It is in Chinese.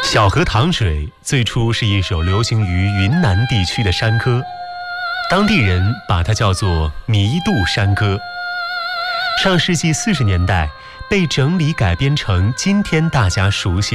小河淌水最初是一首流行于云南地区的山歌，当地人把它叫做弥渡山歌。上世纪40年代被整理改编成今天大家熟悉